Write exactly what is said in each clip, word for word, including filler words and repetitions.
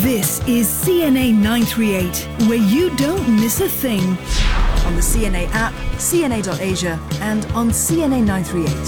This is C N A nine three eight, where you don't miss a thing. On the C N A app, C N A dot asia, and on C N A nine three eight.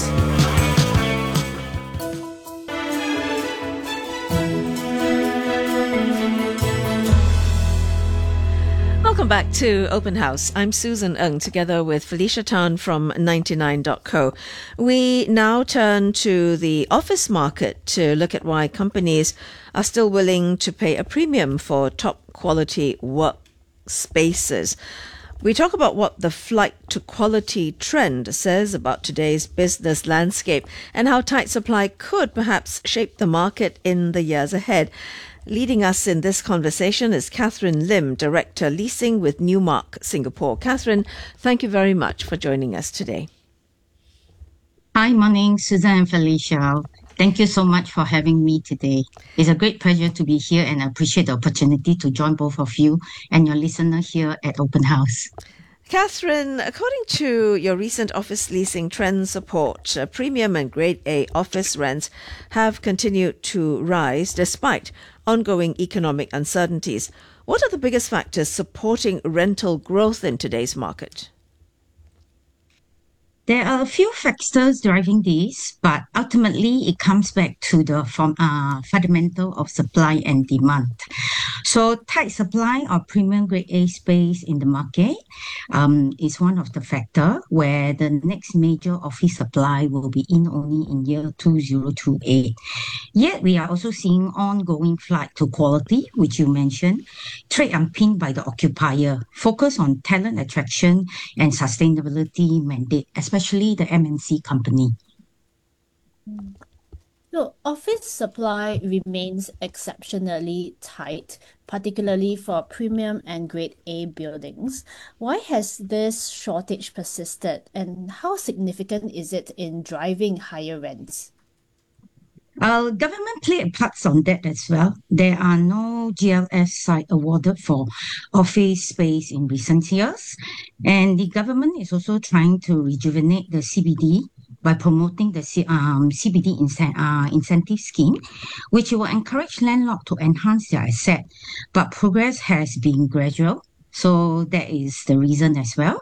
Welcome back to Open House. I'm Susan Ng, together with Felicia Tan from ninety-nine dot co. We now turn to the office market to look at why companies are still willing to pay a premium for top quality workspaces. We talk about what the flight to quality trend says about today's business landscape and how tight supply could perhaps shape the market in the years ahead. Leading us in this conversation is Catherine Lim, Director Leasing with Newmark Singapore. Catherine, thank you very much for joining us today. Hi, morning, Susan and Felicia. Thank you so much for having me today. It's a great pleasure to be here, and I appreciate the opportunity to join both of you and your listener here at Open House. Catherine, according to your recent office leasing trends report, uh, premium and grade A office rents have continued to rise despite ongoing economic uncertainties. What are the biggest factors supporting rental growth in today's market? There are a few factors driving this, but ultimately it comes back to the from, uh, fundamental of supply and demand. So tight supply of premium grade A space in the market um, is one of the factors where the next major office supply will be in only in year two thousand twenty-eight. Yet we are also seeing ongoing flight to quality, which you mentioned, trade unpinned by the occupier, focus on talent attraction and sustainability mandate, especially the M N C company. So office supply remains exceptionally tight, particularly for premium and grade A buildings. Why has this shortage persisted, and how significant is it in driving higher rents? Uh, government played parts on that as well. There are no G L S site awarded for office space in recent years. And the government is also trying to rejuvenate the C B D by promoting the C, um, C B D incent, uh, incentive scheme, which will encourage landlords to enhance their asset. But progress has been gradual. So that is the reason as well.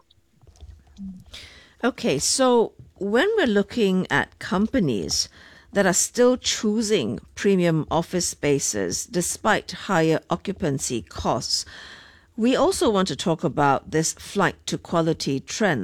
Okay, so when we're looking at companies that are still choosing premium office spaces despite higher occupancy costs, we also want to talk about this flight to quality trend